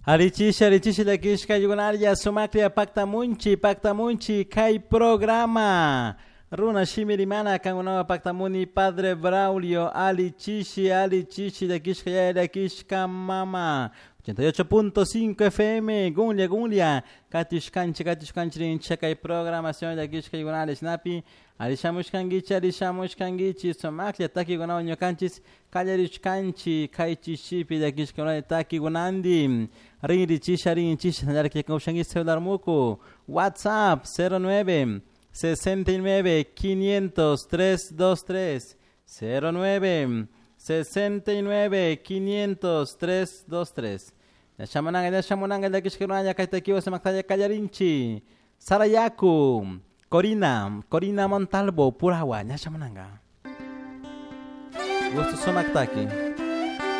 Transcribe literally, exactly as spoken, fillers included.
Arichishi, arichishi la kishka yugunaria sumaklia pacta munchi, pacta munchi, kai programa. Runa shimirimana kangunawa pacta muni padre Braulio, alichishi, alichishi la kishka ya la kishka mama. ochenta y ocho punto cinco F M, Gunlia, Gunlia, Katishkanchi, Katishkanchi, Rincha, kai programación de kishka yugunaria snapi. Alishamushkangichi, alishamushkangichi, somaklia taki gunawa nyokanchis, kallarishkanchi, kaichichipi de kishka taki gunandi. Ringri chisha ring chisha señal que causangui celular muco WhatsApp cero nueve sesenta y nueve quinientos tres dos tres cero nueve sesenta y nueve quinientos tres dos tres. Ya shamananga ya shamananga de kishkiranya kaitakiwa semakaya kallarinchi Sarayaku Corina Corina Montalvo Purawa ya shamananga. Gusto somaktaki.